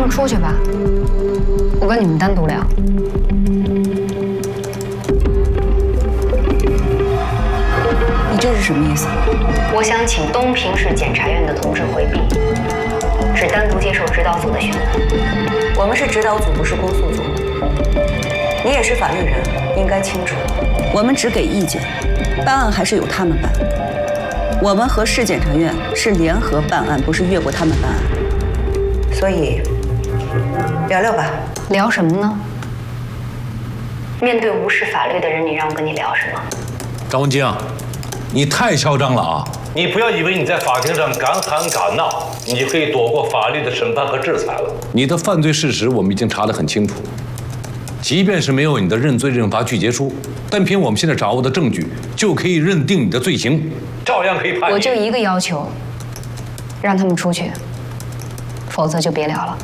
们出去吧，我跟你们单独聊。 你这是什么意思？ 我想请东平市检察院的同志回避，只单独接受指导组的询问。 我们是指导组，不是公诉组。你也是法律人，应该清楚，我们只给意见，办案还是由他们办。我们和市检察院是联合办案，不是越过他们办案。所以，聊聊吧。 聊什么呢？面对无视法律的人，你让我跟你聊什么？ 张文静，你太嚣张了啊！ 你不要以为你在法庭上敢喊敢闹，你就可以躲过法律的审判和制裁了。 你的犯罪事实我们已经查得很清楚，即便是没有你的认罪认罚具结书，单凭我们现在掌握的证据，就可以认定你的罪行， 照样可以判你。 我就一个要求，让他们出去，否则就别聊了。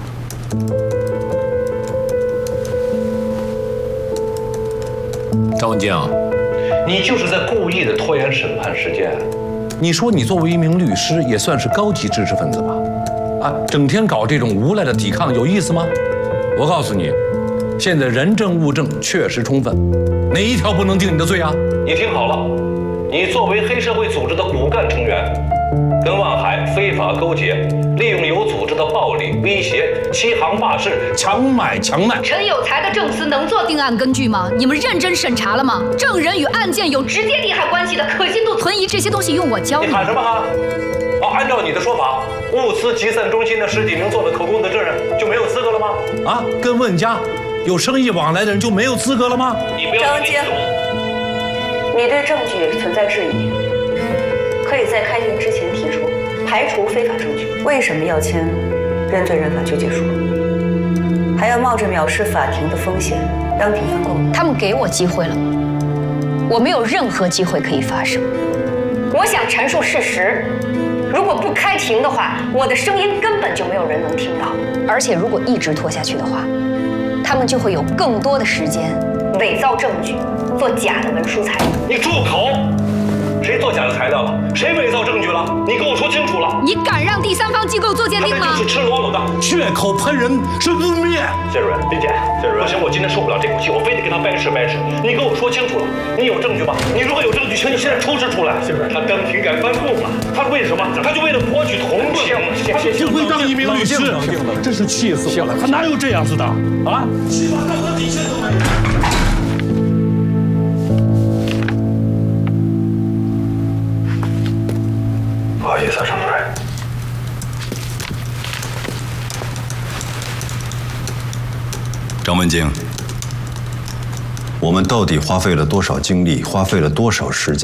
张文静， 你就是在故意的拖延审判时间。 你说你作为一名律师，也算是高级知识分子吧？啊，整天搞这种无赖的抵抗，有意思吗？我告诉你，现在人证物证确实充分，哪一条不能定你的罪啊？ 你听好了，你作为黑社会组织的骨干成员，跟万海非法勾结，利用有组织的暴力威胁、欺行霸市、 强买强卖。 陈有才的证词能做定案根据吗？你们认真审查了吗？证人与案件有直接利害关系的，可信度存疑，这些东西用我教你。 你喊什么喊？按照你的说法，物资集散中心的10几名做了口供的证人就没有资格了吗？ 啊，跟问家有生意往来的人就没有资格了吗？ 你不要张文静，你对证据存在质疑，可以在开庭之前提出，排除非法证据。为什么要签认罪认罚具结书？还要冒着藐视法庭的风险当庭翻供？ 他们给我机会了吗？我没有任何机会可以发声。我想阐述事实，如果不开庭的话，我的声音根本就没有人能听到。而且如果一直拖下去的话，他们就会有更多的时间伪造证据，做假的文书材料。 你住口！谁做假的材料了？谁伪造证据了？你跟我说清楚了。 你敢让第三方机构做鉴定吗？ 就是赤裸裸的血口喷人，是污蔑。 谢主任，林姐，谢主任，不行，我今天受不了这口气，我非得跟他掰扯掰扯。你跟我说清楚了，你有证据吗？你如果有证据，请你现在出示出来。谢主任，他当庭敢翻供了，他为什么？他就为了博取同情。 他就会当一名律师，真是气死我了！他哪有这样子的啊？起码道德底线都没有。 不好意思啊，常主任。 张文静，我们到底花费了多少精力，花费了多少时间？